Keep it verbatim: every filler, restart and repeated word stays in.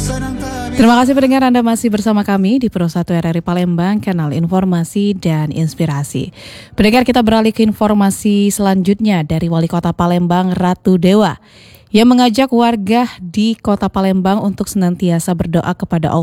Terima kasih pendengar, Anda masih bersama kami di Pro satu R R I Palembang, kanal informasi dan inspirasi. Pendengar, kita beralih ke informasi selanjutnya dari Wali Kota Palembang, Ratu Dewa, yang mengajak warga di Kota Palembang untuk senantiasa berdoa kepada Allah